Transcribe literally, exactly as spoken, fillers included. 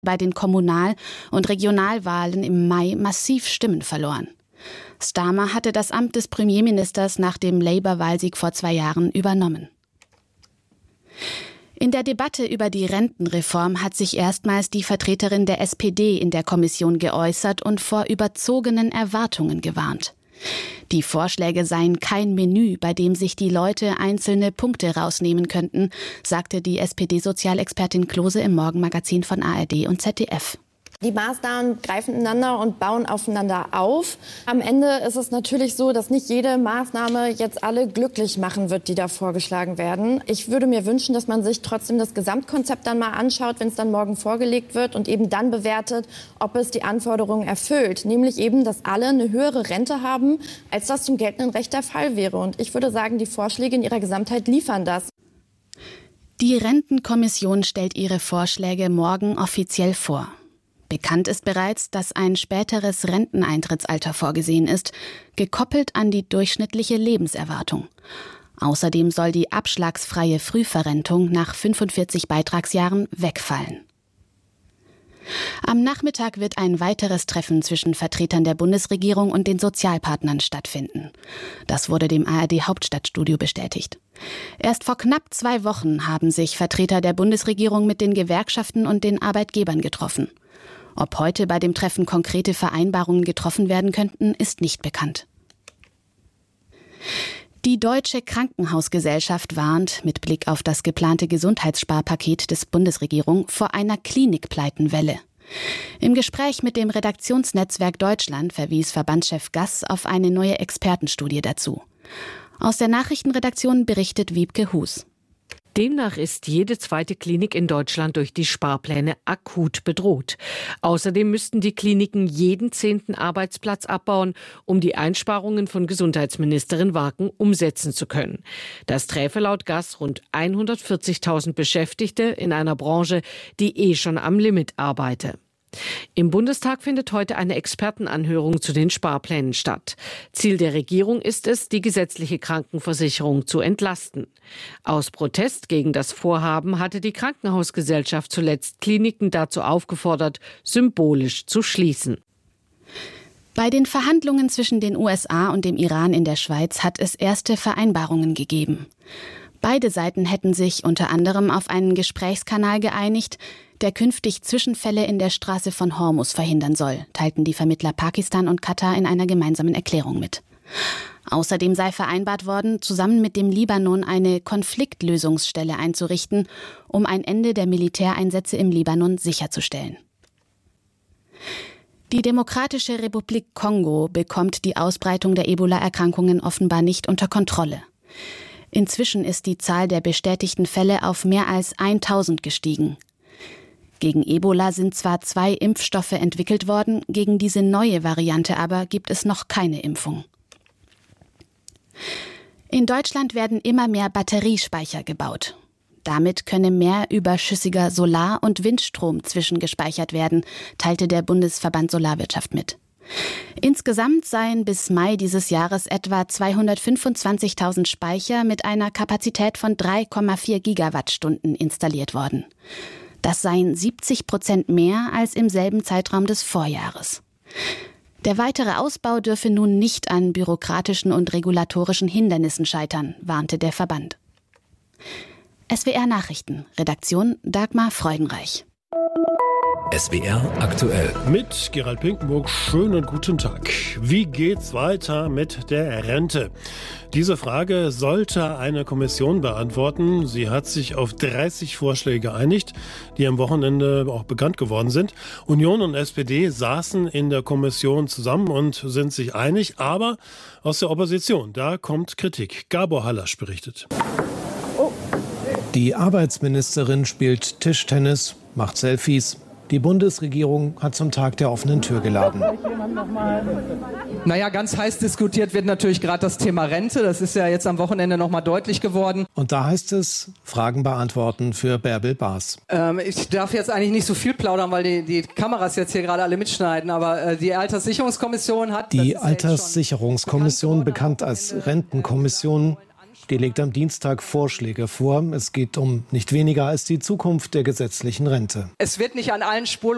bei den Kommunal- und Regionalwahlen im Mai massiv Stimmen verloren. Starmer hatte das Amt des Premierministers nach dem Labour-Wahlsieg vor zwei Jahren übernommen. In der Debatte über die Rentenreform hat sich erstmals die Vertreterin der S P D in der Kommission geäußert und vor überzogenen Erwartungen gewarnt. Die Vorschläge seien kein Menü, bei dem sich die Leute einzelne Punkte rausnehmen könnten, sagte die S P D-Sozialexpertin Klose im Morgenmagazin von A R D und Z D F. Die Maßnahmen greifen ineinander und bauen aufeinander auf. Am Ende ist es natürlich so, dass nicht jede Maßnahme jetzt alle glücklich machen wird, die da vorgeschlagen werden. Ich würde mir wünschen, dass man sich trotzdem das Gesamtkonzept dann mal anschaut, wenn es dann morgen vorgelegt wird und eben dann bewertet, ob es die Anforderungen erfüllt. Nämlich eben, dass alle eine höhere Rente haben, als das zum geltenden Recht der Fall wäre. Und ich würde sagen, die Vorschläge in ihrer Gesamtheit liefern das. Die Rentenkommission stellt ihre Vorschläge morgen offiziell vor. Bekannt ist bereits, dass ein späteres Renteneintrittsalter vorgesehen ist, gekoppelt an die durchschnittliche Lebenserwartung. Außerdem soll die abschlagsfreie Frühverrentung nach fünfundvierzig Beitragsjahren wegfallen. Am Nachmittag wird ein weiteres Treffen zwischen Vertretern der Bundesregierung und den Sozialpartnern stattfinden. Das wurde dem A R D-Hauptstadtstudio bestätigt. Erst vor knapp zwei Wochen haben sich Vertreter der Bundesregierung mit den Gewerkschaften und den Arbeitgebern getroffen. Ob heute bei dem Treffen konkrete Vereinbarungen getroffen werden könnten, ist nicht bekannt. Die Deutsche Krankenhausgesellschaft warnt mit Blick auf das geplante Gesundheitssparpaket des Bundesregierung vor einer Klinikpleitenwelle. Im Gespräch mit dem Redaktionsnetzwerk Deutschland verwies Verbandschef Gass auf eine neue Expertenstudie dazu. Aus der Nachrichtenredaktion berichtet Wiebke Hus. Demnach ist jede zweite Klinik in Deutschland durch die Sparpläne akut bedroht. Außerdem müssten die Kliniken jeden zehnten Arbeitsplatz abbauen, um die Einsparungen von Gesundheitsministerin Warken umsetzen zu können. Das träfe laut Gass rund hundertvierzigtausend Beschäftigte in einer Branche, die eh schon am Limit arbeite. Im Bundestag findet heute eine Expertenanhörung zu den Sparplänen statt. Ziel der Regierung ist es, die gesetzliche Krankenversicherung zu entlasten. Aus Protest gegen das Vorhaben hatte die Krankenhausgesellschaft zuletzt Kliniken dazu aufgefordert, symbolisch zu schließen. Bei den Verhandlungen zwischen den U S A und dem Iran in der Schweiz hat es erste Vereinbarungen gegeben. Beide Seiten hätten sich unter anderem auf einen Gesprächskanal geeinigt, der künftig Zwischenfälle in der Straße von Hormuz verhindern soll, teilten die Vermittler Pakistan und Katar in einer gemeinsamen Erklärung mit. Außerdem sei vereinbart worden, zusammen mit dem Libanon eine Konfliktlösungsstelle einzurichten, um ein Ende der Militäreinsätze im Libanon sicherzustellen. Die Demokratische Republik Kongo bekommt die Ausbreitung der Ebola-Erkrankungen offenbar nicht unter Kontrolle. Inzwischen ist die Zahl der bestätigten Fälle auf mehr als tausend gestiegen. Gegen Ebola sind zwar zwei Impfstoffe entwickelt worden, gegen diese neue Variante aber gibt es noch keine Impfung. In Deutschland werden immer mehr Batteriespeicher gebaut. Damit könne mehr überschüssiger Solar- und Windstrom zwischengespeichert werden, teilte der Bundesverband Solarwirtschaft mit. Insgesamt seien bis Mai dieses Jahres etwa zweihundertfünfundzwanzigtausend Speicher mit einer Kapazität von drei Komma vier Gigawattstunden installiert worden. Das seien siebzig Prozent mehr als im selben Zeitraum des Vorjahres. Der weitere Ausbau dürfe nun nicht an bürokratischen und regulatorischen Hindernissen scheitern, warnte der Verband. S W R Nachrichten, Redaktion Dagmar Freudenreich. S W R aktuell. Mit Gerald Pinkenburg, schönen guten Tag. Wie geht's weiter mit der Rente? Diese Frage sollte eine Kommission beantworten. Sie hat sich auf dreißig Vorschläge geeinigt, die am Wochenende auch bekannt geworden sind. Union und S P D saßen in der Kommission zusammen und sind sich einig, aber aus der Opposition, da kommt Kritik. Gabor Hallasch berichtet. Die Arbeitsministerin spielt Tischtennis, macht Selfies. Die Bundesregierung hat zum Tag der offenen Tür geladen. Naja, ganz heiß diskutiert wird natürlich gerade das Thema Rente. Das ist ja jetzt am Wochenende noch mal deutlich geworden. Und da heißt es, Fragen beantworten für Bärbel Baas. Ähm, ich darf jetzt eigentlich nicht so viel plaudern, weil die, die Kameras jetzt hier gerade alle mitschneiden. Aber äh, die Alterssicherungskommission hat... Die Alterssicherungskommission, bekannt als Rentenkommission, die legt am Dienstag Vorschläge vor. Es geht um nicht weniger als die Zukunft der gesetzlichen Rente. Es wird nicht an allen Spurloch